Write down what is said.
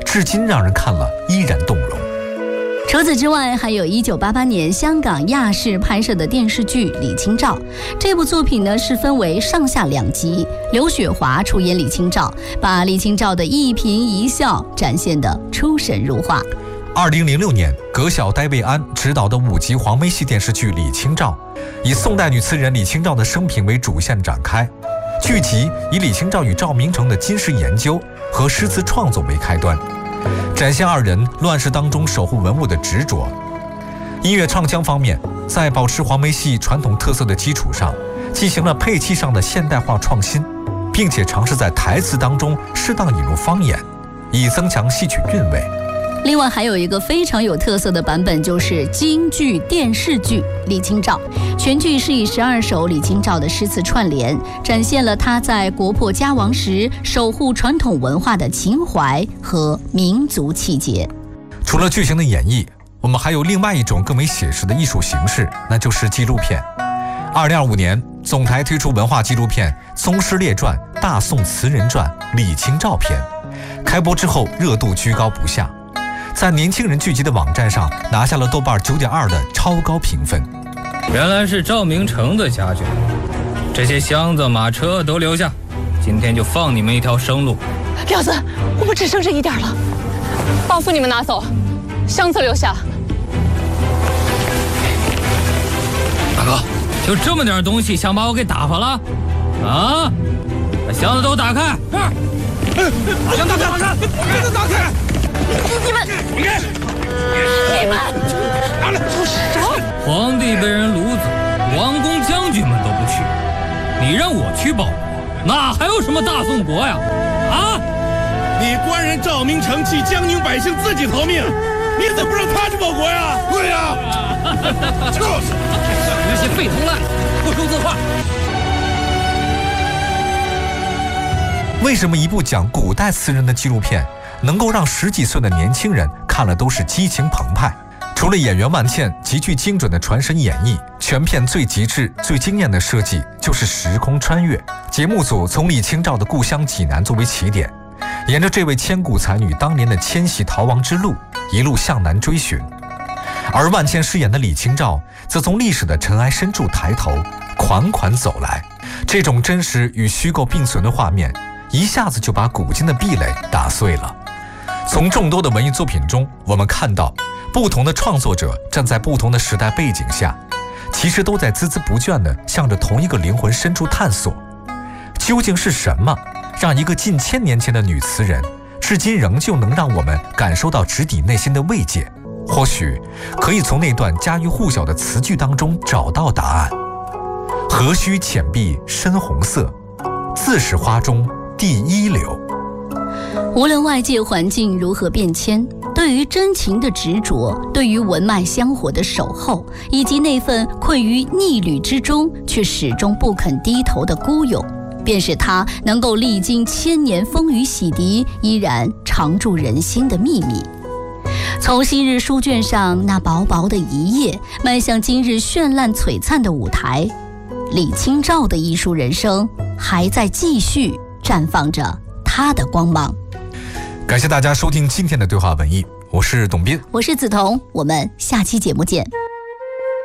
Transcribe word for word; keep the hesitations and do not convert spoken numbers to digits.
至今让人看了依然动容。 除此之外，还有一九八八年香港亚视拍摄的电视剧《李清照》。这部作品呢是分为上下两集，刘雪华出演李清照，把李清照的一颦一笑展现得出神入化。 二零零六年，葛晓戴维安执导的五集黄梅戏电视剧《李清照》，以宋代女词人李清照的生平为主线展开。剧集以李清照与赵明诚的金石研究和诗词创作为开端，展现二人乱世当中守护文物的执着。音乐唱腔方面，在保持黄梅戏传统特色的基础上，进行了配器上的现代化创新，并且尝试在台词当中适当引入方言，以增强戏曲韵味。 另外还有一个非常有特色的版本，就是京剧电视剧《李清照》。全剧是以十二首李清照的诗词串联，展现了她在国破家亡时守护传统文化的情怀和民族气节。 除了剧情的演绎，我们还有另外一种更为写实的艺术形式，那就是纪录片。二零二五年，总台推出文化纪录片《宗师列传·大宋词人传·李清照篇》，开播之后热度居高不下，在年轻人聚集的网站上拿下了豆瓣 九点二 的超高评分。 原来是赵明诚的家眷，这些箱子马车都留下，今天就放你们一条生路。 彪子，我们只剩这一点了，包袱你们拿走，箱子留下。 大哥，就这么点东西想把我给打发了啊？把箱子都打开！ 把箱子打开！把箱打开！ 你们， 你们， 你们， 拿来！ 住手！ 皇帝被人掳走，王公将军们都不去，你让我去报国，哪还有什么大宋国呀？啊！ 你官人赵明诚替江宁百姓自己逃命，你怎么不让他去报国呀？对呀，就是这些废铜烂，不说字画。 为什么一部讲古代词人的纪录片能够让十几岁的年轻人看了都是激情澎湃？除了演员万茜极具精准的传神演绎，全片最极致、最惊艳的设计就是时空穿越。节目组从李清照的故乡济南作为起点，沿着这位千古才女当年的迁徙逃亡之路，一路向南追寻。而万茜饰演的李清照，则从历史的尘埃深处抬头，款款走来。这种真实与虚构并存的画面，一下子就把古今的壁垒打碎了。从众多的文艺作品中，我们看到不同的创作者站在不同的时代背景下，其实都在孜孜不倦地向着同一个灵魂深处探索。究竟是什么让一个近千年前的女词人，至今仍旧能让我们感受到直抵内心的慰藉？或许可以从那段家喻户晓的词句当中找到答案。何须浅碧深红色，自是花中第一流。 无论外界环境如何变迁，对于真情的执着，对于文脉香火的守候，以及那份困于逆旅之中却始终不肯低头的孤勇，便是他能够历经千年风雨洗涤，依然常驻人心的秘密。从昔日书卷上那薄薄的一页，迈向今日绚烂璀璨的舞台，李清照的艺术人生还在继续绽放着它的光芒。 感谢大家收听今天的对话文艺，我是董斌， 我是梓潼，我们下期节目见。